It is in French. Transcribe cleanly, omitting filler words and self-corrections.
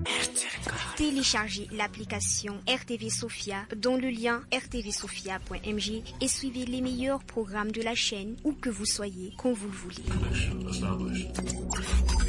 Téléchargez l'application RTV Sophia dans le lien rtvsophia.mg et suivez les meilleurs programmes de la chaîne où que vous soyez, quand vous le voulez.